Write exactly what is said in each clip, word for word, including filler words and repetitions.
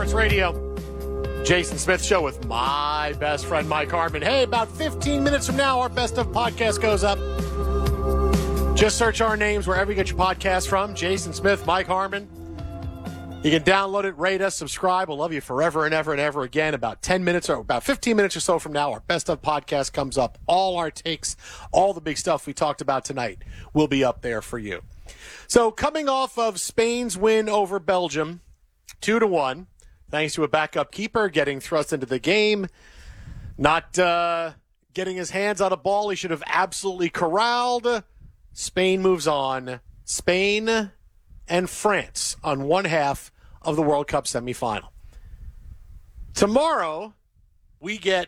Sports Radio. Jason Smith Show with my best friend, Mike Harmon. Hey, about fifteen minutes from now, our Best of podcast goes up. Just search our names wherever you get your podcast from. Jason Smith, Mike Harmon. You can download it, rate us, subscribe. We'll love you forever and ever and ever again. About ten minutes or about fifteen minutes or so from now, our Best of podcast comes up. All our takes, all the big stuff we talked about tonight will be up there for you. So coming off of Spain's win over Belgium, two to one, thanks to a backup keeper getting thrust into the game, not uh, getting his hands on a ball he should have absolutely corralled. Spain moves on. Spain and France on one half of the World Cup semifinal. Tomorrow, we get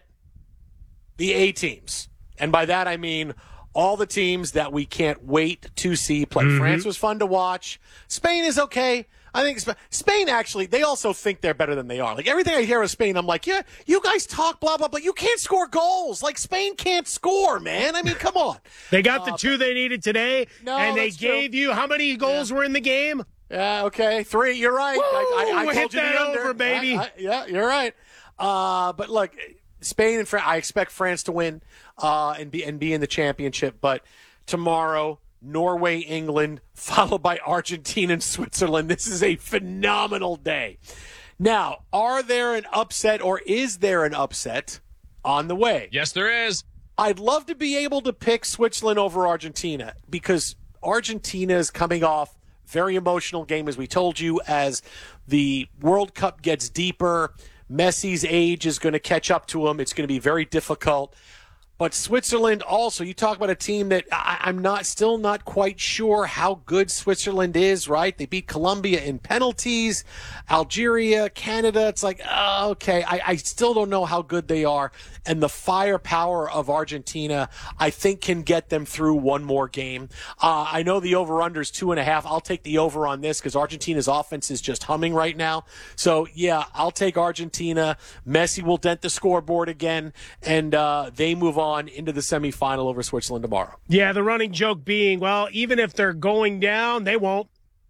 the A teams. And by that, I mean all the teams that we can't wait to see play. Mm-hmm. France was fun to watch. Spain is okay. I think Sp- Spain, actually, they also think they're better than they are. Like, everything I hear of Spain, I'm like, yeah, you guys talk blah, blah, blah. You can't score goals. Like, Spain can't score, man. I mean, come on. They got uh, the two they needed today, no, and they gave true. you, how many goals yeah. were in the game? Yeah, okay. Three. You're right. Woo, I, I, I hit told you that the under. over, baby. I, I, yeah, you're right. Uh, but, look, Spain and France, I expect France to win uh, and be and be in the championship. But tomorrow, Norway, England, followed by Argentina and Switzerland. This is a phenomenal day. Now, are there an upset or is there an upset on the way? Yes, there is. I'd love to be able to pick Switzerland over Argentina because Argentina is coming off very emotional game, as we told you, as the World Cup gets deeper. Messi's age is going to catch up to him. It's going to be very difficult. But Switzerland also, you talk about a team that I, I'm not still not quite sure how good Switzerland is, right? They beat Colombia in penalties, Algeria, Canada. It's like, oh, okay, I, I still don't know how good they are. And the firepower of Argentina, I think, can get them through one more game. Uh, I know the over-under is two and a half. I'll take the over on this because Argentina's offense is just humming right now. So, yeah, I'll take Argentina. Messi will dent the scoreboard again, and uh, they move on. on into the semifinal over Switzerland tomorrow. Yeah, the running joke being, well, even if they're going down, they won't.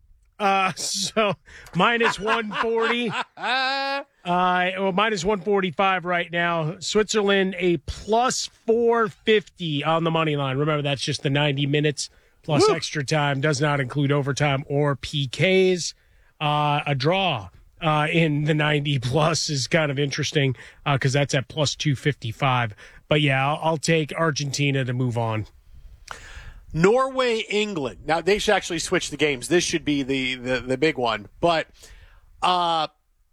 Uh, so minus one forty. uh, well, minus one forty-five right now. Switzerland a plus four fifty on the money line. Remember, that's just the ninety minutes plus Woo. Extra time. Does not include overtime or P Ks. Uh, a draw uh, in the ninety plus is kind of interesting because uh, that's at plus two fifty-five. But, yeah, I'll, I'll take Argentina to move on. Norway, England. Now, they should actually switch the games. This should be the, the, the big one. But uh,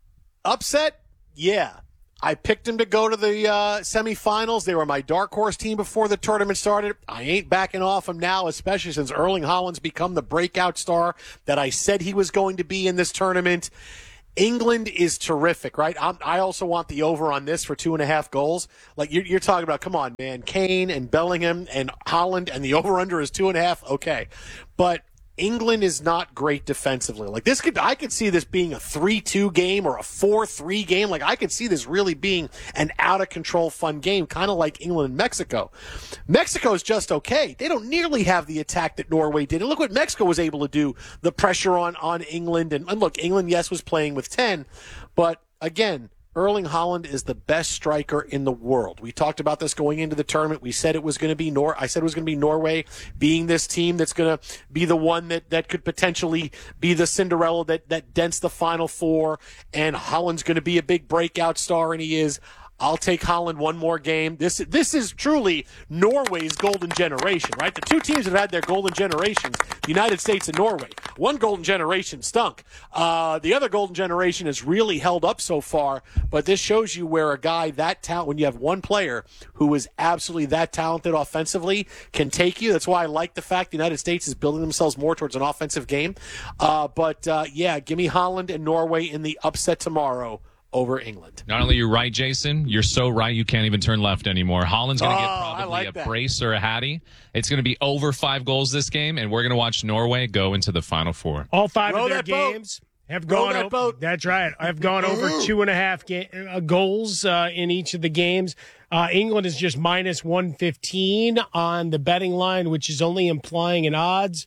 upset, yeah. I picked them to go to the uh, semifinals. They were my dark horse team before the tournament started. I ain't backing off them now, especially since Erling Haaland's become the breakout star that I said he was going to be in this tournament. England is terrific, right? I'm, I also want the over on this for two and a half goals. Like you're, you're talking about, come on, man, Kane and Bellingham and Haaland, and the over-under is two and a half. Okay, but England is not great defensively. Like this could, I could see this being a three two game or a four three game. Like I could see this really being an out of control fun game, kind of like England and Mexico. Mexico's just okay. They don't nearly have the attack that Norway did. And look what Mexico was able to do. The pressure on, on England. And, and look, England, yes, was playing with ten, but again, Erling Haaland is the best striker in the world. We talked about this going into the tournament. We said it was going to be Nor. I said it was going to be Norway being this team that's going to be the one that, that could potentially be the Cinderella that, that dents the Final Four. And Haaland's going to be a big breakout star, and he is. I'll take Haaland one more game. This this is truly Norway's golden generation, right? The two teams that have had their golden generations, the United States and Norway. One golden generation stunk. Uh, the other golden generation has really held up so far, but this shows you where a guy that talent, when you have one player who is absolutely that talented offensively, can take you. That's why I like the fact the United States is building themselves more towards an offensive game. Uh, but, uh, yeah, give me Haaland and Norway in the upset tomorrow over England. Not only are you right, Jason, you're so right you can't even turn left anymore. Holland's going to oh, get probably like a that. brace or a hattie. It's going to be over five goals this game, and we're going to watch Norway go into the Final Four. All five Row of their that boat. games have Row gone that over. boat. That's right. I've gone over two and a half ga- uh, goals uh, in each of the games. Uh, England is just minus one fifteen on the betting line, which is only implying an odds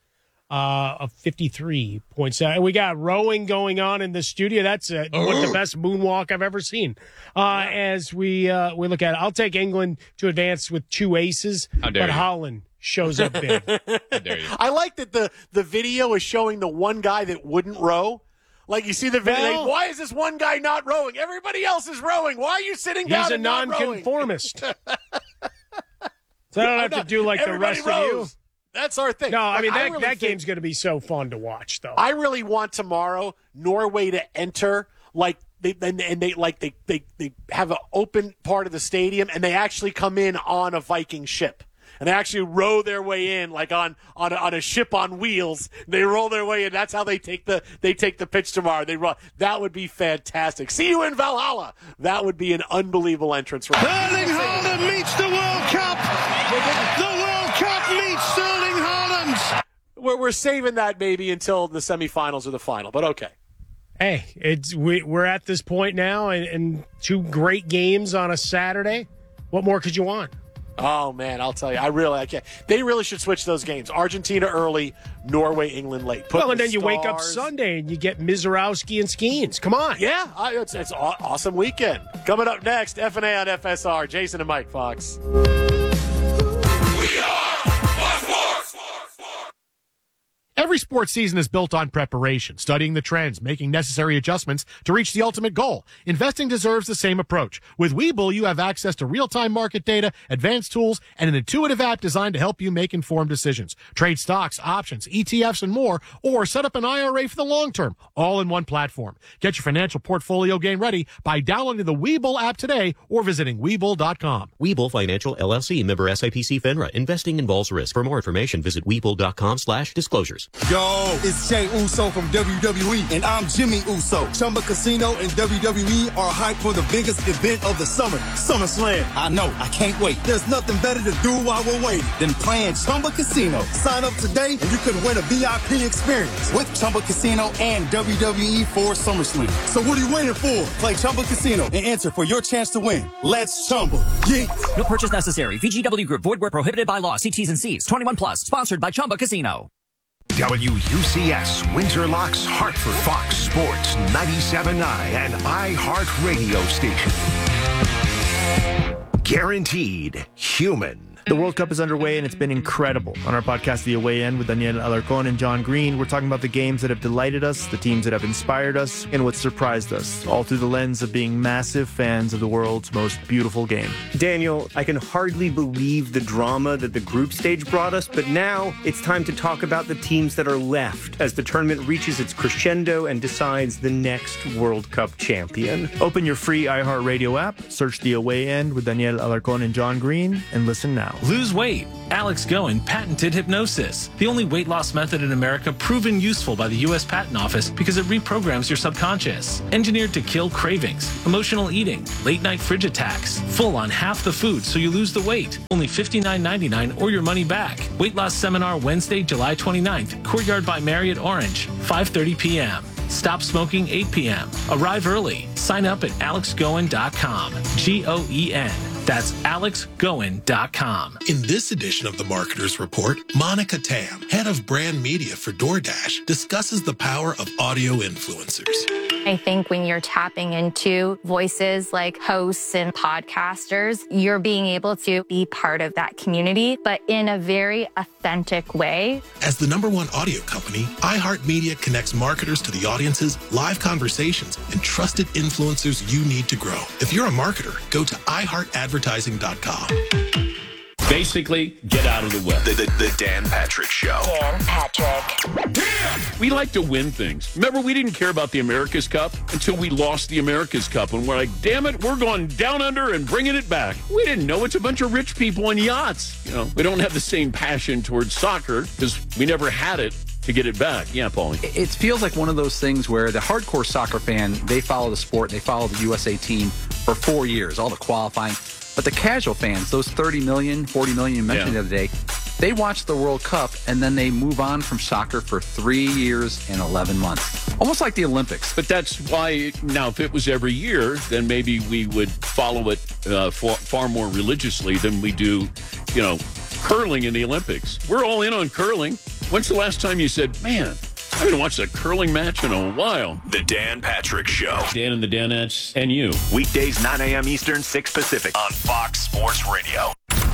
uh, of fifty-three point seven. We got rowing going on in the studio. That's uh, one of the best moonwalk I've ever seen. Uh, as we uh, we look at it, I'll take England to advance with two aces, How dare but you. Holland shows up big. How dare you. I like that the, the video is showing the one guy that wouldn't row. Like, you see the video, Well- like, why is this one guy not rowing? Everybody else is rowing. Why are you sitting down He's a and not rowing? nonconformist. So I don't have to do like the Everybody rest of you. rows. That's our thing. No, I Like, mean, that, really that think- game's going to be so fun to watch, though. I really want tomorrow Norway to enter like they and, and they like they, they they have an open part of the stadium and they actually come in on a Viking ship. And they actually row their way in, like on on a, on a ship on wheels. They roll their way in. That's how they take the they take the pitch tomorrow. They run. That would be fantastic. See you in Valhalla. That would be an unbelievable entrance. For Erling Haaland meets the World Cup. The World Cup meets Erling Haaland. We're, we're saving that maybe until the semifinals or the final. But okay. Hey, it's we, we're at this point now, and, and two great games on a Saturday. What more could you want? Oh man, I'll tell you, I really, I can't. They really should switch those games. Argentina early, Norway, England late. Put Well, and the then you wake up stars- Sunday and you get Mizorowski and Skeens. Come on. Yeah, I, it's it's an aw- awesome weekend. Coming up next, F and A on F S R. Jason and Mike Fox. Every sports season is built on preparation, studying the trends, making necessary adjustments to reach the ultimate goal. Investing deserves the same approach. With Webull, you have access to real-time market data, advanced tools, and an intuitive app designed to help you make informed decisions. Trade stocks, options, E T Fs, and more, or set up an I R A for the long term, all in one platform. Get your financial portfolio game ready by downloading the Webull app today or visiting Webull dot com. Webull Financial, L L C, member S I P C FINRA. Investing involves risk. For more information, visit Webull dot com slash disclosures. Yo, it's Jay Uso from W W E, and I'm Jimmy Uso. Chumba Casino and W W E are hyped for the biggest event of the summer, SummerSlam. I know, I can't wait. There's nothing better to do while we're waiting than playing Chumba Casino. Sign up today, and you could win a V I P experience with Chumba Casino and W W E for SummerSlam. So what are you waiting for? Play Chumba Casino and enter for your chance to win. Let's Chumba. Yeah. No purchase necessary. V G W Group. Void where prohibited by law. See T's and C's. twenty-one plus. Sponsored by Chumba Casino. W U C S, Winterlocks, Hartford, Fox Sports, ninety-seven point nine, and iHeart Radio Station. Guaranteed human. The World Cup is underway, and it's been incredible. On our podcast, The Away End, with Daniel Alarcón and John Green, we're talking about the games that have delighted us, the teams that have inspired us, and what surprised us, all through the lens of being massive fans of the world's most beautiful game. Daniel, I can hardly believe the drama that the group stage brought us, but now it's time to talk about the teams that are left as the tournament reaches its crescendo and decides the next World Cup champion. Open your free iHeartRadio app, search The Away End with Daniel Alarcón and John Green, and listen now. Lose weight. Alex Goen patented hypnosis, the only weight loss method in America proven useful by the U S Patent Office because it reprograms your subconscious. Engineered to kill cravings, emotional eating, late night fridge attacks, full on half the food so you lose the weight. Only fifty-nine ninety-nine or your money back. Weight loss seminar Wednesday, July twenty-ninth, Courtyard by Marriott Orange, five thirty p.m. Stop smoking eight p.m. Arrive early. Sign up at alex goen dot com. G O E N. That's alex goen dot com. In this edition of the Marketer's Report, Monica Tam, head of brand media for DoorDash, discusses the power of audio influencers. I think when you're tapping into voices like hosts and podcasters, you're being able to be part of that community, but in a very authentic way. As the number one audio company, iHeartMedia connects marketers to the audiences, live conversations, and trusted influencers you need to grow. If you're a marketer, go to i heart advertising dot com. Basically, get out of the way. The, the, the Dan Patrick Show. Dan Patrick. Yeah! We like to win things. Remember, we didn't care about the America's Cup until we lost the America's Cup. And we're like, damn it, we're going down under and bringing it back. We didn't know it's a bunch of rich people on yachts. You know, we don't have the same passion towards soccer because we never had it to get it back. Yeah, Paulie. It feels like one of those things where the hardcore soccer fan, they follow the sport, they follow the U S A team for four years, all the qualifying. But the casual fans, those thirty million, forty million you mentioned yeah. the other day, they watch the World Cup and then they move on from soccer for three years and eleven months. Almost like the Olympics. But that's why, now, if it was every year, then maybe we would follow it uh, far, far more religiously than we do, you know, curling in the Olympics. We're all in on curling. When's the last time you said, man, I haven't watched a curling match in a while? The Dan Patrick Show. Dan and the Danettes and you. Weekdays, nine a.m. Eastern, six Pacific on Fox Sports Radio.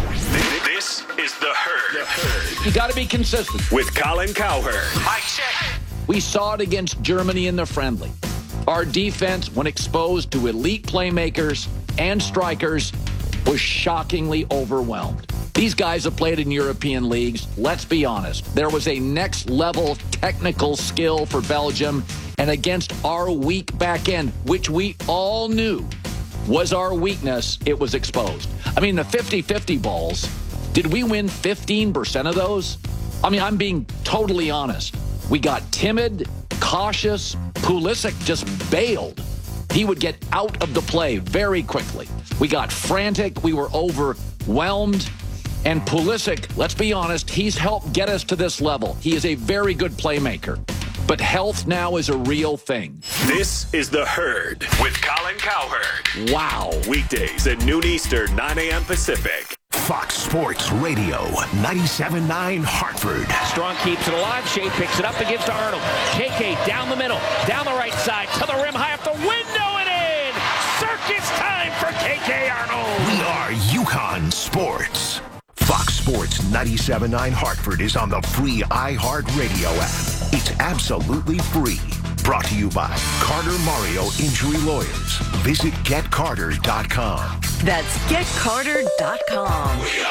This is The Herd. The Herd. You got to be consistent. With Colin Cowherd. Mike check. We saw it against Germany in the friendly. Our defense, when exposed to elite playmakers and strikers, was shockingly overwhelmed. These guys have played in European leagues. Let's be honest. There was a next-level technical skill for Belgium, and against our weak back end, which we all knew was our weakness, it was exposed. I mean, the fifty-fifty balls, did we win fifteen percent of those? I mean, I'm being totally honest. We got timid, cautious. Pulisic just bailed. He would get out of the play very quickly. We got frantic. We were overwhelmed. And Pulisic, let's be honest, he's helped get us to this level. He is a very good playmaker. But health now is a real thing. This is The Herd with Colin Cowherd. Wow. Weekdays at noon Eastern, nine a.m. Pacific. Fox Sports Radio, ninety-seven point nine Hartford. Strong keeps it alive. Shea picks it up against Arnold. K K down the middle, down the right side, to the rim, high up the window and in. Circus time for K K Arnold. We are UConn Sports. Fox Sports ninety-seven point nine Hartford is on the free iHeartRadio app. It's absolutely free. Brought to you by Carter Mario Injury Lawyers. Visit get carter dot com. That's get carter dot com. We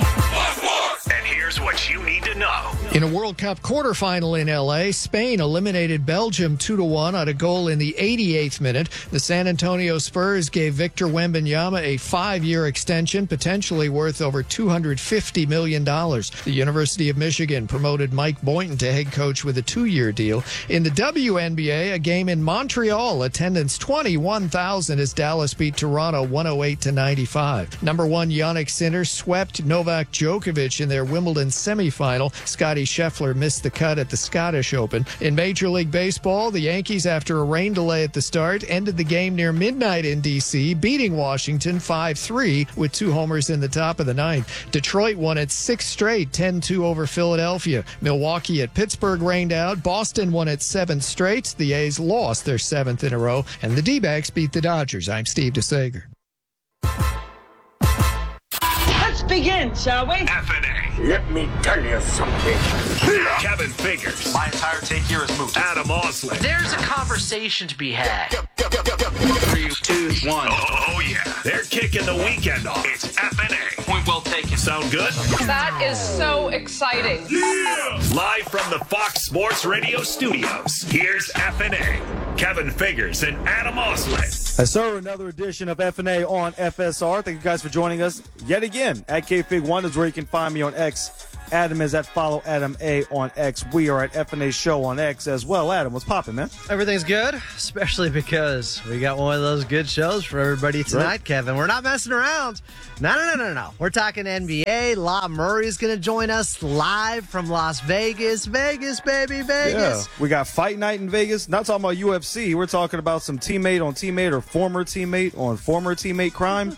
are And here's what you need to know. In a World Cup quarterfinal in L A, Spain eliminated Belgium two to one on a goal in the eighty-eighth minute. The San Antonio Spurs gave Victor Wembanyama a five-year extension, potentially worth over two hundred fifty million dollars. The University of Michigan promoted Mike Boynton to head coach with a two-year deal. In the W N B A, a game in Montreal, attendance twenty-one thousand as Dallas beat Toronto one oh eight to ninety-five. Number one Yannick Sinner swept Novak Djokovic in their Wimbledon semifinal. Scottie Scheffler missed the cut at the Scottish Open. In Major League Baseball, the Yankees, after a rain delay at the start, ended the game near midnight in D C, beating Washington five three with two homers in the top of the ninth. Detroit won its sixth straight, ten two over Philadelphia. Milwaukee at Pittsburgh rained out. Boston won its seventh straight. The A's lost their seventh in a row, and the D-backs beat the Dodgers. I'm Steve DeSager. Let's begin, shall we? F N A. Let me tell you something. Kevin Figures. My entire take here is moved. Adam Osley. There's a conversation to be had. Three, two, one. Oh, oh, yeah. They're kicking the weekend off. It's F N A. Point well taken. Sound good? That is so exciting. Yeah! Live from the Fox Sports Radio studios, here's F N A. Kevin Figures and Adam Osley. Yes, sir. Another edition of F N A on F S R. Thank you guys for joining us yet again. At K Fig one is where you can find me on X. Adam is at Follow Adam A on X. We are at F N A Show on X as well. Adam, what's popping, man? Everything's good, especially because we got one of those good shows for everybody tonight, right. Kevin. We're not messing around. No, no, no, no, no. We're talking N B A. La Murray's going to join us live from Las Vegas. Vegas, baby, Vegas. Yeah, we got Fight Night in Vegas. Not talking about U F C. We're talking about some teammate on teammate or former teammate on former teammate crime.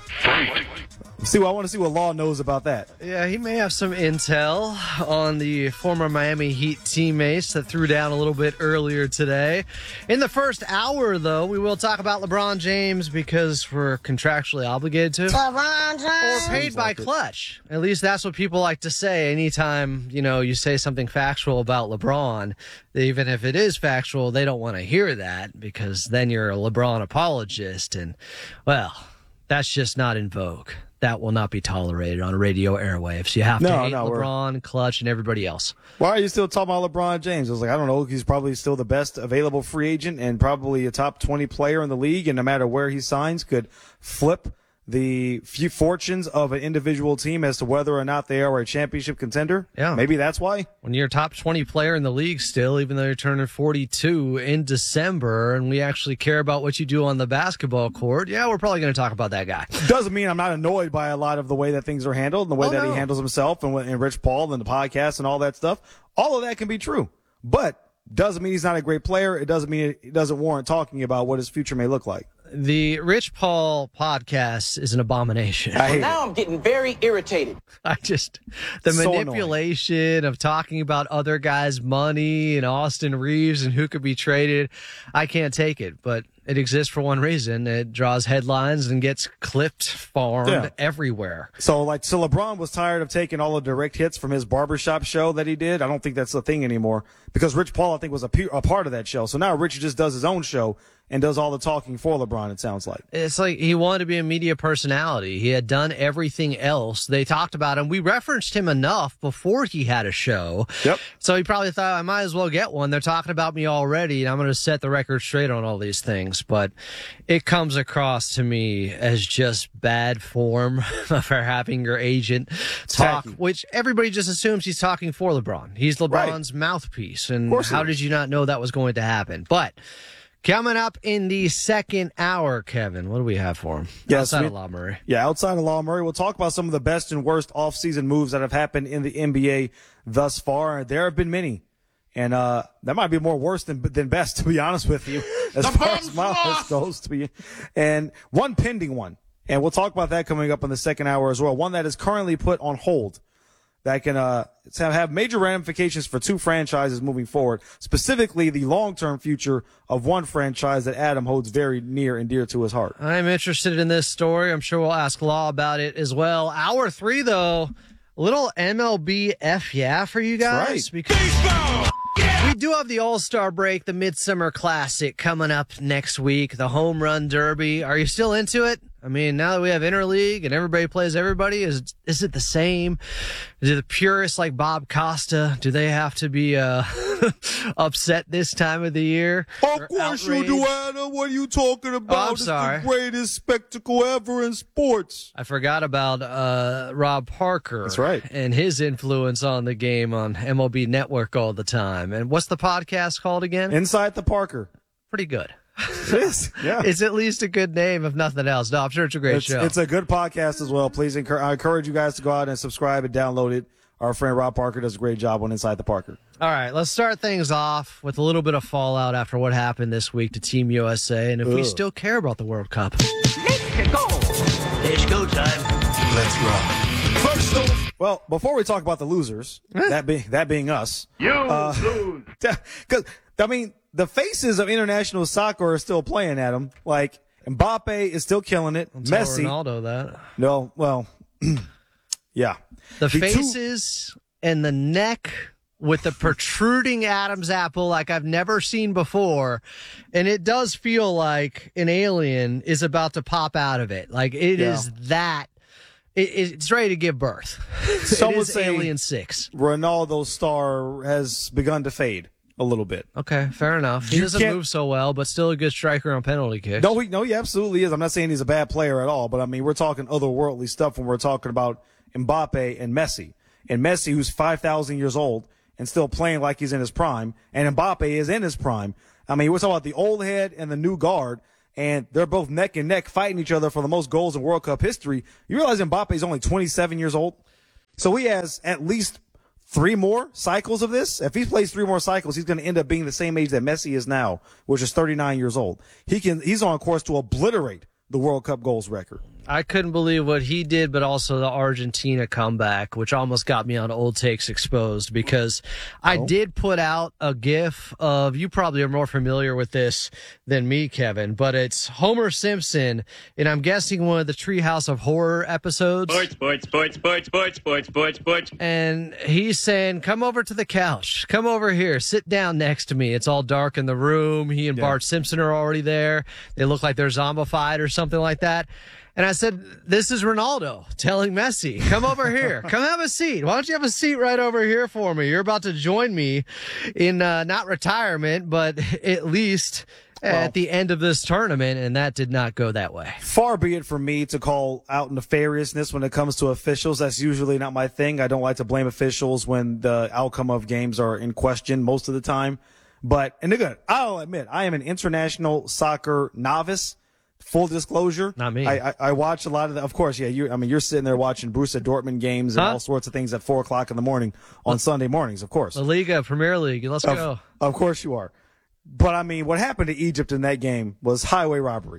See, I want to see what Law knows about that. Yeah, he may have some intel on the former Miami Heat teammates that threw down a little bit earlier today. In the first hour, though, we will talk about LeBron James because we're contractually obligated to. LeBron James. Or paid by Clutch. At least that's what people like to say anytime, you know, you say something factual about LeBron. Even if it is factual, they don't want to hear that because then you're a LeBron apologist. And, well, that's just not in vogue. That will not be tolerated on radio airwaves. You have to no, hate no, LeBron, Clutch, and everybody else. Why are you still talking about LeBron James? I was like, I don't know. He's probably still the best available free agent and probably a top twenty player in the league. And no matter where he signs, could flip the few fortunes of an individual team as to whether or not they are a championship contender. Yeah. Maybe that's why. When you're a top twenty player in the league still, even though you're turning forty-two in December, and we actually care about what you do on the basketball court, yeah, we're probably going to talk about that guy. Doesn't mean I'm not annoyed by a lot of the way that things are handled and the way oh, that no. he handles himself and, and Rich Paul and the podcast and all that stuff. All of that can be true. But doesn't mean he's not a great player. It doesn't mean it doesn't warrant talking about what his future may look like. The Rich Paul podcast is an abomination. Well, now I'm getting very irritated. I just, the So manipulation of talking about other guys' money and Austin Reeves and who could be traded, I can't take it. But it exists for one reason. It draws headlines and gets clipped, farmed Yeah. everywhere. So, like, so LeBron was tired of taking all the direct hits from his barbershop show that he did. I don't think that's a thing anymore because Rich Paul, I think, was a, pe- a part of that show. So now Richard just does his own show and does all the talking for LeBron, it sounds like. It's like he wanted to be a media personality. He had done everything else. They talked about him. We referenced him enough before he had a show. Yep. So he probably thought, I might as well get one. They're talking about me already, and I'm going to set the record straight on all these things. But it comes across to me as just bad form for having your agent talk, tacky. which everybody just assumes he's talking for LeBron. He's LeBron's mouthpiece. And course he how is. did you not know that was going to happen? But coming up in the second hour, Kevin, what do we have for him? Yes, Outside we- of Law Murray. Yeah, outside of Law Murray, we'll talk about some of the best and worst offseason moves that have happened in the N B A thus far. There have been many. And uh, that might be more worse than than best, to be honest with you, as far as my list goes. To be, and one pending one. And we'll talk about that coming up in the second hour as well. One that is currently put on hold that can uh, have major ramifications for two franchises moving forward, specifically the long-term future of one franchise that Adam holds very near and dear to his heart. I'm interested in this story. I'm sure we'll ask Law about it as well. Hour three, though, a little M L B F yeah for you guys. That's right. Because we do have the All-Star break, the Midsummer Classic coming up next week, the Home Run Derby. Are you still into it? I mean, now that we have interleague and everybody plays everybody, is is it the same? Do the purists like Bob Costa, do they have to be uh, upset this time of the year? Of course you do, Adam. What are you talking about? Oh, I'm It's sorry. the greatest spectacle ever in sports. I forgot about uh, Rob Parker. That's right. And his influence on the game on M L B Network all the time. And what's the podcast called again? Inside the Parker. Pretty good. It is, yeah. It's at least a good name, if nothing else. No, I'm sure it's a great It's, show. it's a good podcast as well. Please, encourage, I encourage you guys to go out and subscribe and download it. Our friend Rob Parker does a great job on Inside the Parker. All right, let's start things off with a little bit of fallout after what happened this week to Team U S A, and if we Ugh. still care about the World Cup. Let's go. It's go time. Let's rock. First off, well, before we talk about the losers, that being that being us, You uh, lose. because I mean the faces of international soccer are still playing at him. Like Mbappe is still killing it. Don't tell Messi, Ronaldo that. no, well, yeah, The, two- faces and the neck with the protruding Adam's apple like I've never seen before. And it does feel like an alien is about to pop out of it. Like it Yeah. is that. It, it's ready to give birth. Some it would is say Alien six. Ronaldo's star has begun to fade a little bit. Okay, fair enough. He You doesn't can't- move so well, but still a good striker on penalty kicks. No, he, no, he absolutely is. I'm not saying he's a bad player at all, but I mean, we're talking otherworldly stuff when we're talking about Mbappe and Messi. And Messi, who's five thousand years old and still playing like he's in his prime, and Mbappe is in his prime. I mean, we're talking about the old head and the new guard, and they're both neck and neck fighting each other for the most goals in World Cup history. You realize Mbappe is only twenty-seven years old? So he has at least three more cycles of this. If he plays three more cycles, he's going to end up being the same age that Messi is now, which is thirty-nine years old. He can, he's on course to obliterate the World Cup goals record. I couldn't believe what he did, but also the Argentina comeback, which almost got me on Old Takes Exposed, because I Oh. did put out a GIF of, you probably are more familiar with this than me, Kevin, but it's Homer Simpson, and I'm guessing one of the Treehouse of Horror episodes. Sports, sports, sports, sports, sports, sports, sports, sports. And he's saying, come over to the couch. Come over here. Sit down next to me. It's all dark in the room. He and Yeah. Bart Simpson are already there. They look like they're zombified or something like that. And I said, this is Ronaldo telling Messi, come over here. Come have a seat. Why don't you have a seat right over here for me? You're about to join me in uh, not retirement, but at least Well, at the end of this tournament. And that did not go that way. Far be it from me to call out nefariousness when it comes to officials. That's usually not my thing. I don't like to blame officials when the outcome of games are in question most of the time. But, and again, I'll admit, I am an international soccer novice. Full disclosure. Not me. I, I, I watch a lot of the, of course, yeah, you, I mean, you're sitting there watching Borussia Dortmund games and Huh? all sorts of things at four o'clock in the morning on Sunday mornings, of course. La Liga, Premier League. Let's Of, go. of course you are. But I mean, what happened to Egypt in that game was highway robbery.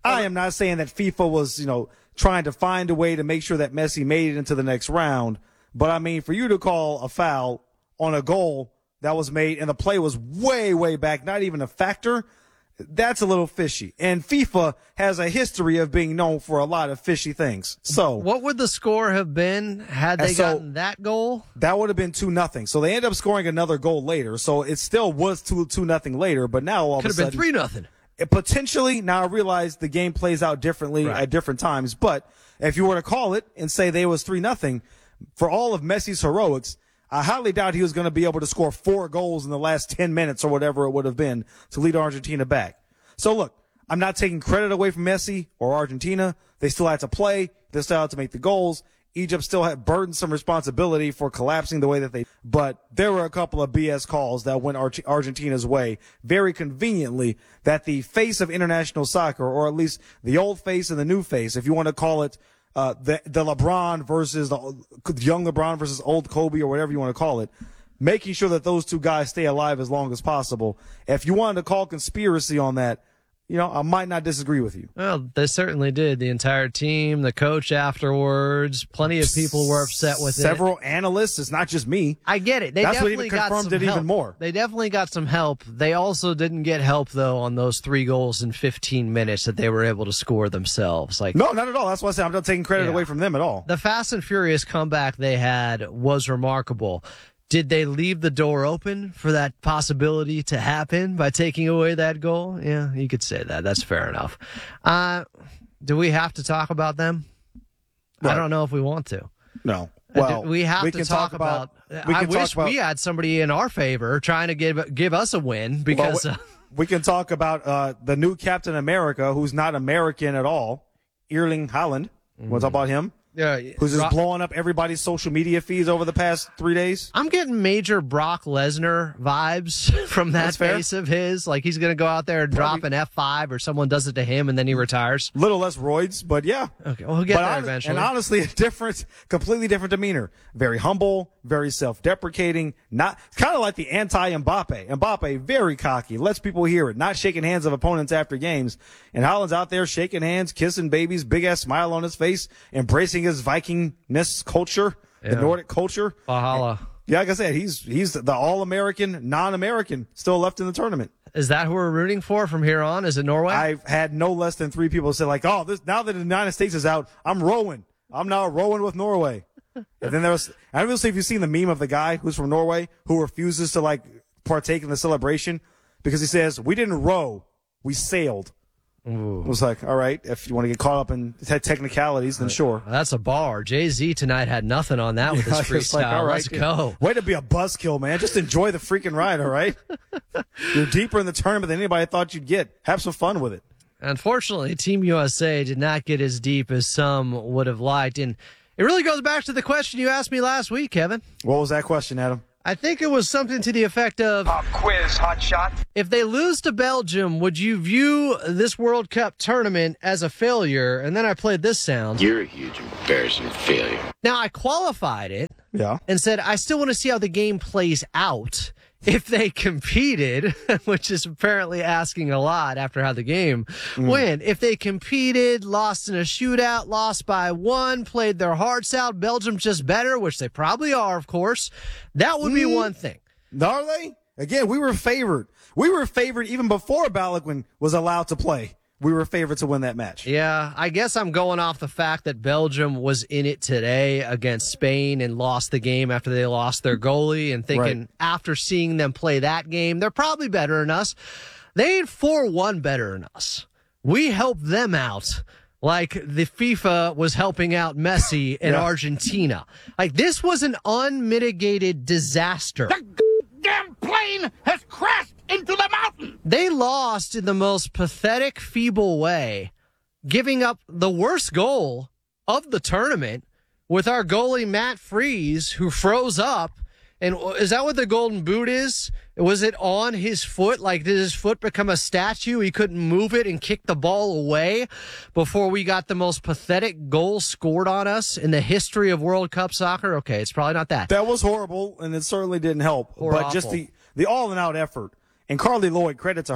I am not saying that FIFA was, you know, trying to find a way to make sure that Messi made it into the next round. But, I mean, for you to call a foul on a goal that was made and the play was way, way back, not even a factor, that's a little fishy. And FIFA has a history of being known for a lot of fishy things. So what would the score have been had they so, gotten that goal? That would have been two nothing. So they end up scoring another goal later. So it still was two two nothing later. But now all Could of a have sudden been three nothing. Potentially, now I realize the game plays out differently Right. at different times. But if you were to call it and say they was three nothing, for all of Messi's heroics, I highly doubt he was going to be able to score four goals in the last ten minutes or whatever it would have been to lead Argentina back. So look, I'm not taking credit away from Messi or Argentina. They still had to play. They still had to make the goals. Egypt still had burdensome responsibility for collapsing the way that they, but there were a couple of B S calls that went Ar- Argentina's way very conveniently, that the face of international soccer, or at least the old face and the new face, if you want to call it, uh, the, the LeBron versus the young LeBron versus old Kobe, or whatever you want to call it, making sure that those two guys stay alive as long as possible. If you wanted to call conspiracy on that, you know, I might not disagree with you. Well, they certainly did. The entire team, the coach afterwards, plenty of people were upset with Several it. Several analysts. It's not just me. I get it. They That's what definitely even got confirmed some it help. even more. They definitely got some help. They also didn't get help, though, on those three goals in fifteen minutes that they were able to score themselves. Like, No, not at all. That's why I say I'm not taking credit Yeah. away from them at all. The Fast and Furious comeback they had was remarkable. Did they leave the door open for that possibility to happen by taking away that goal? Yeah, you could say that. That's fair enough. Uh, do we have to talk about them? Right. I don't know if we want to. No. Uh, Well, do we have we to can talk, talk about- about. we I can talk wish about- we had somebody in our favor trying to give give us a win because. Well, uh, we, we can talk about uh, the new Captain America, who's not American at all, Erling Haaland. Mm-hmm. Want to talk about him? Yeah, Who's just Ro- blowing up everybody's social media feeds over the past three days? I'm getting major Brock Lesnar vibes from that That's fair. face of his. Like he's going to go out there and drop an F five or someone does it to him and then he retires. Little less roids, but yeah. Okay, well, we'll get But there hon- eventually. And honestly, a different, completely different demeanor. Very humble, very self-deprecating. Not kind of like the anti-Mbappe. Mbappe, very cocky, lets people hear it. Not shaking hands of opponents after games. And Haaland's out there shaking hands, kissing babies, big ass smile on his face, embracing his Vikingness culture, the Yeah. Nordic culture. Valhalla. Yeah, like I said, he's he's the all-American, non-American, still left in the tournament. Is that who we're rooting for from here on? Is it Norway? I've had no less than three people say like, "Oh, this now that the United States is out, I'm rowing. I'm now rowing with Norway." And then there was, I don't know if you've seen the meme of the guy who's from Norway who refuses to like partake in the celebration because he says, "We didn't row, we sailed." Ooh. I was like, all right, if you want to get caught up in te- technicalities, then sure. That's a bar. Jay-Z tonight had nothing on that with his Yeah, it's freestyle. like, all right, Let's go. Way to be a buzzkill, man. Just enjoy the freaking ride, all right? You're deeper in the tournament than anybody thought you'd get. Have some fun with it. Unfortunately, Team U S A did not get as deep as some would have liked. And it really goes back to the question you asked me last week, Kevin. What was that question, Adam? I think it was something to the effect of Pop quiz, hot shot. if they lose to Belgium, would you view this World Cup tournament as a failure? And then I played this sound. You're a huge embarrassing failure. Now, I qualified it Yeah. and said I still want to see how the game plays out if they competed, which is apparently asking a lot after how the game Mm. went. If they competed, lost in a shootout, lost by one, played their hearts out, Belgium's just better, which they probably are, of course, that would be Mm. one thing. Are they? Again, we were favored. We were favored even before Balogun was allowed to play. We were favored to win that match. Yeah, I guess I'm going off the fact that Belgium was in it today against Spain and lost the game after they lost their goalie and thinking Right. after seeing them play that game, they're probably better than us. They ain't four one better than us. We helped them out like the FIFA was helping out Messi in Yeah. Argentina. Like this was an unmitigated disaster. Damn plane has crashed into the mountain. They lost in the most pathetic, feeble way, giving up the worst goal of the tournament with our goalie, Matt Freese, who froze up. And is that what the golden boot is? Was it on his foot? Like, did his foot become a statue? He couldn't move it and kick the ball away before we got the most pathetic goal scored on us in the history of World Cup soccer? Okay, it's probably not that. That was horrible, and it certainly didn't help. Or but just awful. the, the all-in-out effort. And Carly Lloyd, credit to her,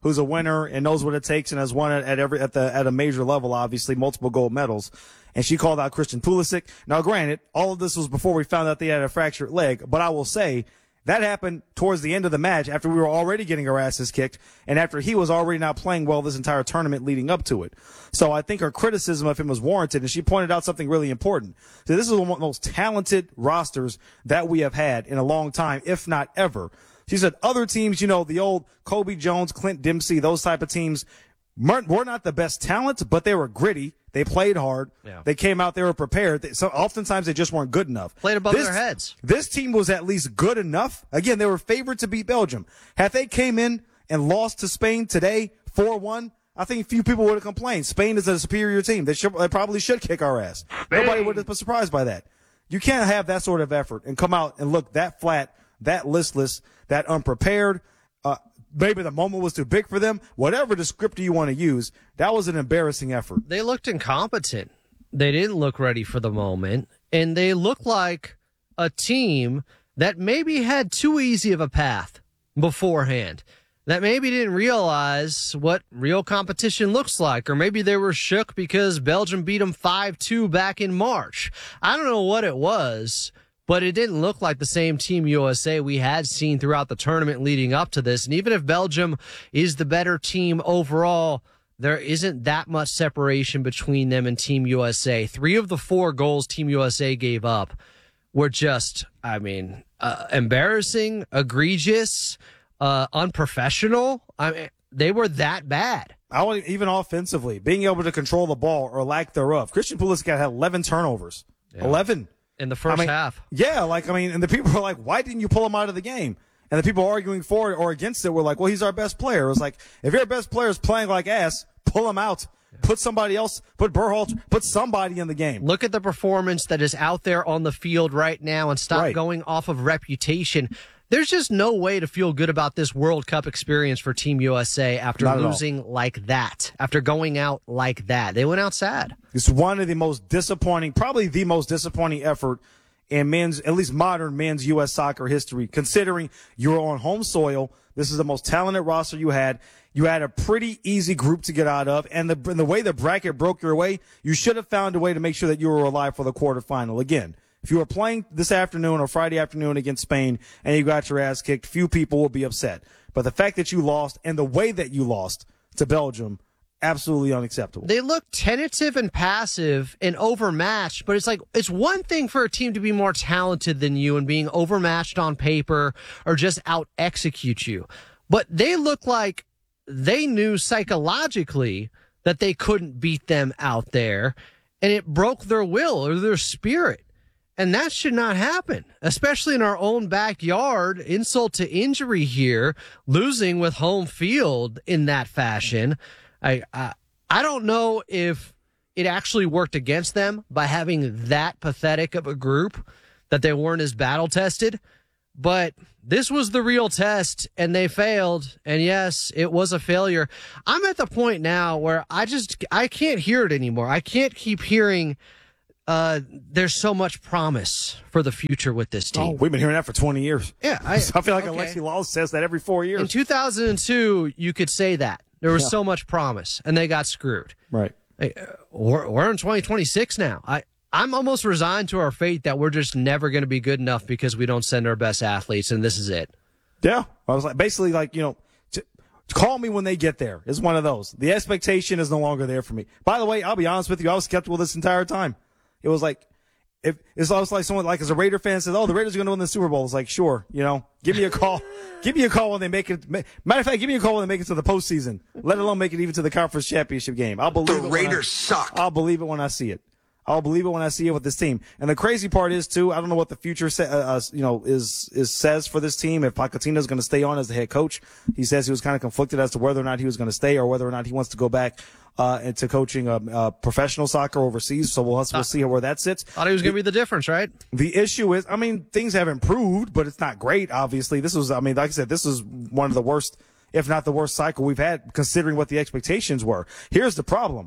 who's a winner and knows what it takes and has won it at every at the at a major level, obviously, multiple gold medals. And she called out Christian Pulisic. Now, granted, all of this was before we found out they had a fractured leg, but I will say that happened towards the end of the match after we were already getting our asses kicked and after he was already not playing well this entire tournament leading up to it. So I think her criticism of him was warranted, and she pointed out something really important. So this is one of the most talented rosters that we have had in a long time, if not ever. She said other teams, you know, the old Kobe Jones, Clint Dempsey, those type of teams were not the best talent, but they were gritty. They played hard. Yeah. They came out. They were prepared. They, so oftentimes they just weren't good enough. Played above this, their heads. This team was at least good enough. Again, they were favored to beat Belgium. Had they came in and lost to Spain today four one, I think few people would have complained. Spain is a superior team. They, should, they probably should kick our ass. Spain. Nobody would have been surprised by that. You can't have that sort of effort and come out and look that flat, that listless, that unprepared. Uh, maybe the moment was too big for them. Whatever descriptor you want to use, that was an embarrassing effort. They looked incompetent. They didn't look ready for the moment. And they looked like a team that maybe had too easy of a path beforehand, that maybe didn't realize what real competition looks like, or maybe they were shook because Belgium beat them five two back in March. I don't know what it was, but it didn't look like the same Team U S A we had seen throughout the tournament leading up to this. And even if Belgium is the better team overall, there isn't that much separation between them and Team U S A. Three of the four goals Team U S A gave up were just, I mean, uh, embarrassing, egregious, uh, unprofessional. I mean, they were that bad. I would, even offensively, being able to control the ball or lack thereof. Christian Pulisic had eleven turnovers. Yeah. eleven. In the first I mean, half. Yeah, like, I mean, and the people are like, why didn't you pull him out of the game? And the people arguing for it or against it were like, well, he's our best player. It was like, if your best player is playing like ass, pull him out. Put somebody else, put Berhalter, put somebody in the game. Look at the performance that is out there on the field right now and stop Right. going off of reputation. There's just no way to feel good about this World Cup experience for Team U S A after Not at all. losing like that, after going out like that. They went out sad. It's one of the most disappointing, probably the most disappointing effort in men's, at least modern men's U S soccer history, considering you're on home soil. This is the most talented roster you had. You had a pretty easy group to get out of, and the, and the way the bracket broke your way, you should have found a way to make sure that you were alive for the quarterfinal. Again, if you were playing this afternoon or Friday afternoon against Spain and you got your ass kicked, few people will be upset. But the fact that you lost and the way that you lost to Belgium, absolutely unacceptable. They look tentative and passive and overmatched, but it's like, it's one thing for a team to be more talented than you and being overmatched on paper or just out execute you. But they look like they knew psychologically that they couldn't beat them out there, and it broke their will or their spirit. And that should not happen, especially in our own backyard. Insult to injury here, losing with home field in that fashion. I, I I don't know if it actually worked against them by having that pathetic of a group, that they weren't as battle tested, but this was the real test and they failed. And yes, it was a failure. I'm at the point now where I just, I can't hear it anymore. I can't keep hearing, uh, there's so much promise for the future with this team. Oh, we've been hearing that for twenty years. Yeah. I, I feel like okay. Alexi Laws says that every four years. In two thousand two, you could say that. There was Yeah. so much promise, and they got screwed. Right. Hey, uh, We're, we're in twenty twenty-six now. I, I'm almost resigned to our fate that we're just never going to be good enough because we don't send our best athletes, and this is it. Yeah. I was like, basically, like, you know, to, to call me when they get there is one of those. The expectation is no longer there for me. By the way, I'll be honest with you, I was skeptical this entire time. It was like, if it's almost like someone, like as a Raider fan says, oh, the Raiders are going to win the Super Bowl. It's like, sure, you know, give me a call. Give me a call when they make it. Matter of fact, give me a call when they make it to the postseason, let alone make it even to the conference championship game. I'll believe The it Raiders when I, suck. I'll believe it when I see it. I'll believe it when I see it with this team. And the crazy part is too, I don't know what the future, sa- uh, you know, is is says for this team. If Pochettino is going to stay on as the head coach, he says he was kind of conflicted as to whether or not he was going to stay or whether or not he wants to go back uh, into coaching uh, uh, professional soccer overseas. So we'll we'll see where that sits. Thought he was going to be the difference, right? The issue is, I mean, things have improved, but it's not great. Obviously, this was, I mean, like I said, this is one of the worst, if not the worst cycle we've had, considering what the expectations were. Here's the problem: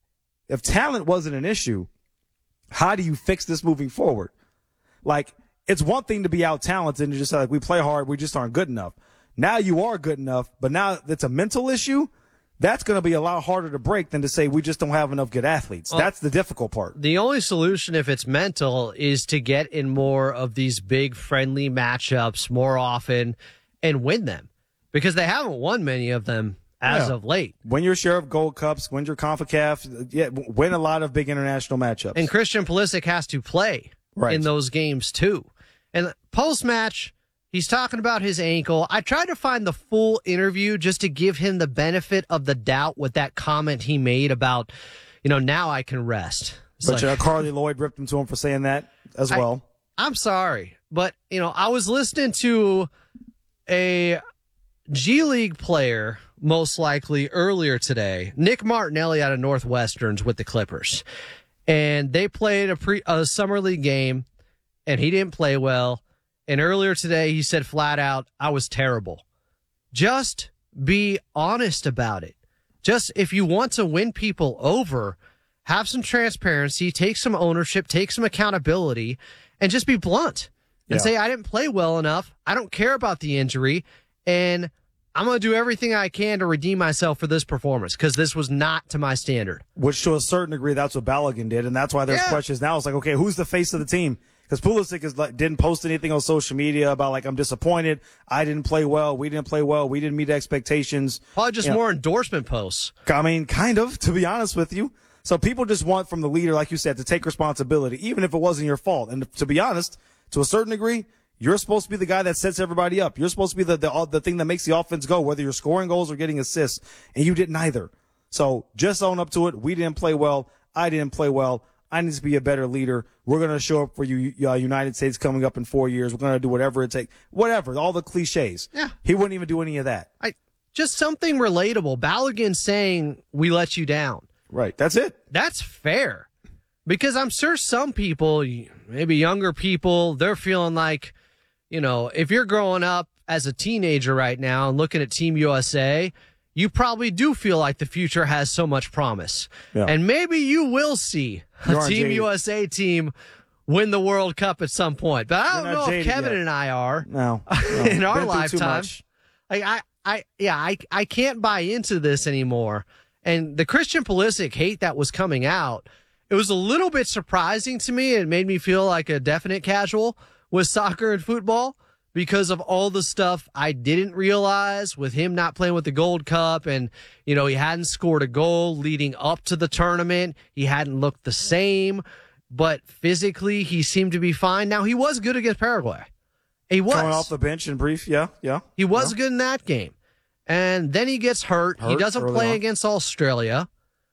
if talent wasn't an issue, how do you fix this moving forward? Like, it's one thing to be out talented and just like, we play hard, we just aren't good enough. Now you are good enough, but now it's a mental issue. That's going to be a lot harder to break than to say we just don't have enough good athletes. Well, that's the difficult part. The only solution, if it's mental, is to get in more of these big friendly matchups more often and win them, because they haven't won many of them as Yeah. of late. Win your share of Gold Cups, win your CONCACAF, yeah, win a lot of big international matchups. And Christian Pulisic has to play Right. in those games too. And post-match, he's talking about his ankle. I tried to find the full interview just to give him the benefit of the doubt with that comment he made about, you know, now I can rest. It's but like- uh, Carly Lloyd ripped him to him for saying that as I- well. I'm sorry, but, you know, I was listening to a G League player, most likely earlier today, Nick Martinelli out of Northwestern's with the Clippers. And they played a pre a summer league game, and he didn't play well. And earlier today, he said flat out, I was terrible. Just be honest about it. Just if you want to win people over, have some transparency, take some ownership, take some accountability, and just be blunt and Yeah. say, I didn't play well enough. I don't care about the injury. And I'm going to do everything I can to redeem myself for this performance, because this was not to my standard. Which, to a certain degree, that's what Balogun did, and that's why there's Yeah. questions now. It's like, okay, who's the face of the team? Because Pulisic is like, didn't post anything on social media about, like, I'm disappointed, I didn't play well, we didn't play well, we didn't meet expectations. Probably just You know, more endorsement posts. I mean, kind of, to be honest with you. So people just want from the leader, like you said, to take responsibility, even if it wasn't your fault. And to be honest, to a certain degree, you're supposed to be the guy that sets everybody up. You're supposed to be the, the the thing that makes the offense go, whether you're scoring goals or getting assists, and you didn't either. So just own up to it. We didn't play well. I didn't play well. I need to be a better leader. We're going to show up for you, uh, United States, coming up in four years. We're going to do whatever it takes. Whatever, all the cliches. Yeah. He wouldn't even do any of that. I just something relatable. Balogun saying, we let you down. Right. That's it. That's fair. Because I'm sure some people, maybe younger people, they're feeling like, you know, if you're growing up as a teenager right now and looking at Team U S A, you probably do feel like the future has so much promise. Yeah. And maybe you will see You a aren't Team jaded. U S A team win the World Cup at some point. But I You're don't not know if jaded Kevin yet. and I are No. no. in our Been through too lifetime. much. Like I, I, yeah, I, I can't buy into this anymore. And the Christian Pulisic hate that was coming out, it was a little bit surprising to me. It made me feel like a definite casual with soccer and football because of all the stuff I didn't realize with him not playing with the Gold Cup. And, you know, he hadn't scored a goal leading up to the tournament. He hadn't looked the same, but physically he seemed to be fine. Now, he was good against Paraguay. He was. Coming off the bench and brief. Yeah. Yeah. He was yeah. good in that game. And then he gets hurt. he Hurt doesn't early play on. against Australia.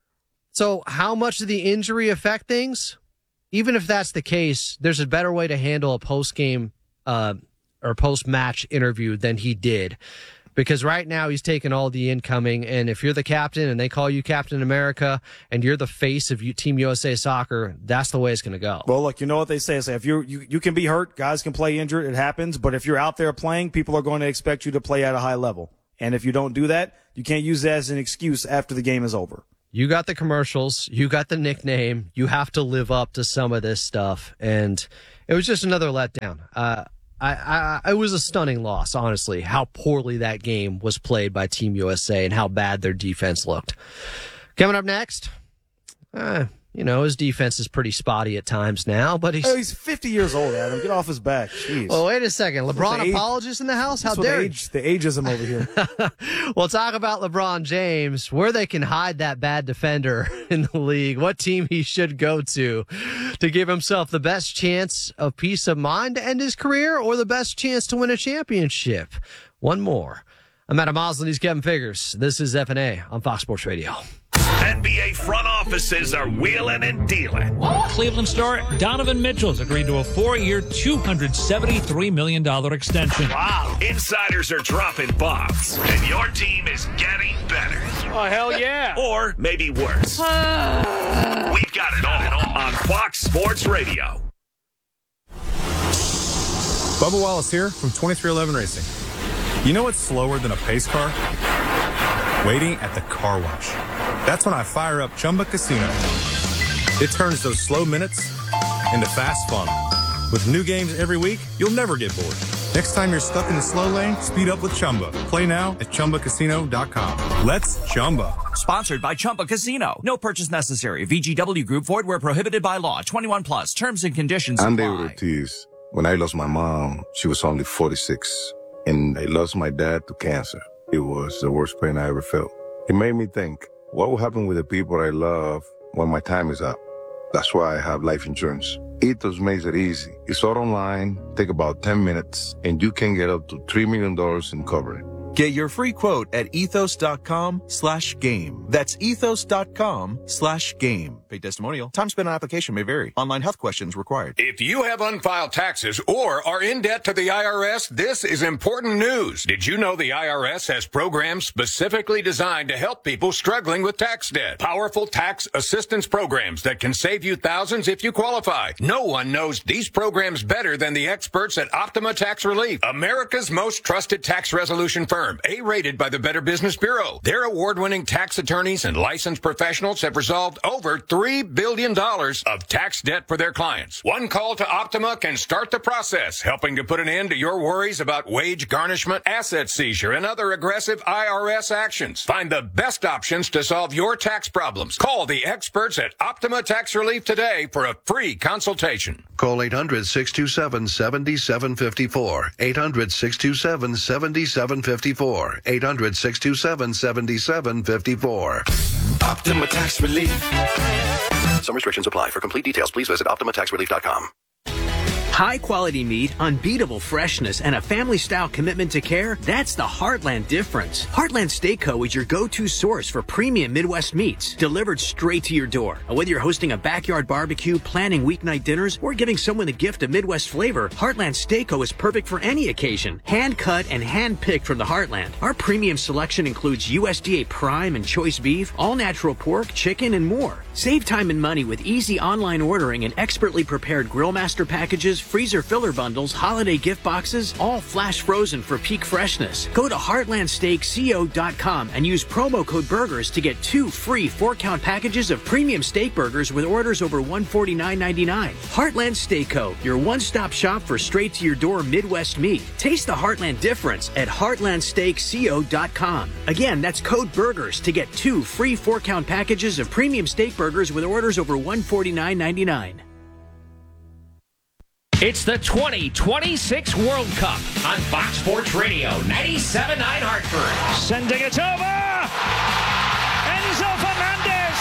So how much did the injury affect things? Even if that's the case, there's a better way to handle a post-game uh, or post-match interview than he did. Because right now he's taking all the incoming, and if you're the captain and they call you Captain America and you're the face of Team U S A Soccer, that's the way it's going to go. Well, look, you know what they say. Say if you you you can be hurt, guys can play injured. It happens. But if you're out there playing, people are going to expect you to play at a high level. And if you don't do that, you can't use that as an excuse after the game is over. You got the commercials. You got the nickname. You have to live up to some of this stuff. And it was just another letdown. Uh, I, I, it was a stunning loss, honestly, how poorly that game was played by Team U S A and how bad their defense looked. Coming up next, uh, you know, his defense is pretty spotty at times now, but he's... Oh, he's fifty years old, Adam. Get off his back. Jeez. Well, wait a second. LeBron age- apologist in the house? How That's what dare the, he? age, the ageism over here. We'll talk about LeBron James, where they can hide that bad defender in the league, what team he should go to to give himself the best chance of peace of mind to end his career or the best chance to win a championship. One more. I'm Adam Moslin. He's Kevin Figures. This is F and A on Fox Sports Radio. N B A front offices are wheeling and dealing. Cleveland star Donovan Mitchell's agreed to a four-year, two hundred seventy-three million dollars extension. Wow. Insiders are dropping bombs, and your team is getting better. Oh, hell yeah. Or maybe worse. We've got it all on Fox Sports Radio. Bubba Wallace here from twenty-three eleven Racing. You know what's slower than a pace car? Waiting at the car wash. That's when I fire up Chumba Casino. It turns those slow minutes into fast fun. With new games every week, you'll never get bored. Next time you're stuck in the slow lane, speed up with Chumba. Play now at Chumba Casino dot com. Let's Chumba. Sponsored by Chumba Casino. No purchase necessary. V G W Group. Void where prohibited by law. twenty-one plus. Terms and conditions I'm apply. David Ortiz. When I lost my mom, she was only forty-six. And I lost my dad to cancer. It was the worst pain I ever felt. It made me think, what will happen with the people I love when my time is up? That's why I have life insurance. Ethos makes it easy. It's all online, take about ten minutes, and you can get up to three million dollars in coverage. Get your free quote at ethos.com slash game. That's ethos.com slash game. Paid testimonial. Time spent on application may vary. Online health questions required. If you have unfiled taxes or are in debt to the I R S, this is important news. Did you know the I R S has programs specifically designed to help people struggling with tax debt? Powerful tax assistance programs that can save you thousands if you qualify. No one knows these programs better than the experts at Optima Tax Relief, America's most trusted tax resolution firm. A-rated by the Better Business Bureau. Their award-winning tax attorneys and licensed professionals have resolved over three billion dollars of tax debt for their clients. One call to Optima can start the process, helping to put an end to your worries about wage garnishment, asset seizure, and other aggressive I R S actions. Find the best options to solve your tax problems. Call the experts at Optima Tax Relief today for a free consultation. Call eight hundred, six two seven, seven seven five four. eight hundred, six two seven, seven seven five four. eight hundred, six two seven, seven seven five four. Optima Tax Relief. Some restrictions apply. For complete details, please visit optima tax relief dot com. High quality meat, unbeatable freshness, and a family style commitment to care. That's the Heartland difference. Heartland Steak Co. is your go-to source for premium Midwest meats delivered straight to your door. Whether you're hosting a backyard barbecue, planning weeknight dinners, or giving someone a gift of Midwest flavor, Heartland Steak Co. is perfect for any occasion. Hand cut and hand picked from the Heartland. Our premium selection includes U S D A prime and choice beef, all natural pork, chicken, and more. Save time and money with easy online ordering and expertly prepared grill master packages, freezer filler bundles, holiday gift boxes, all flash frozen for peak freshness. Go to heartland steak co dot com and use promo code BURGERS to get two free four-count packages of premium steak burgers with orders over one hundred forty-nine ninety-nine. Heartland Steak Co., your one-stop shop for straight-to-your-door Midwest meat. Taste the Heartland difference at heartland steak co dot com. Again, that's code BURGERS to get two free four-count packages of premium steak burgers with orders over one hundred forty-nine ninety-nine. It's the twenty twenty-six World Cup on Fox Sports Radio, ninety-seven point nine Hartford. Sending it over! Enzo Fernandez!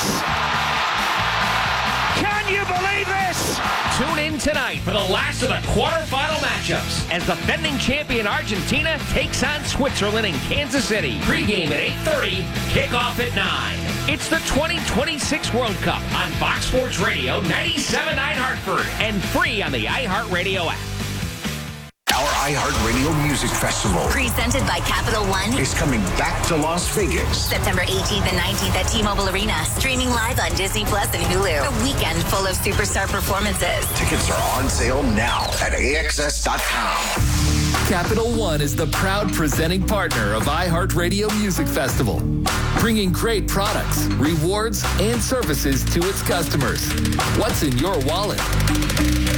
Can you believe this? Tune in tonight for the last of the quarterfinal matchups as the defending champion Argentina takes on Switzerland in Kansas City. Pre-game at eight thirty, kickoff at nine. It's the twenty twenty-six World Cup on Fox Sports Radio, ninety-seven point nine Hartford, and free on the iHeartRadio app. Our iHeartRadio Music Festival presented by Capital One is coming back to Las Vegas. September eighteenth and nineteenth at T-Mobile Arena. Streaming live on Disney Plus and Hulu. A weekend full of superstar performances. Tickets are on sale now at A X S dot com. Capital One is the proud presenting partner of iHeartRadio Music Festival, bringing great products, rewards, and services to its customers. What's in your wallet?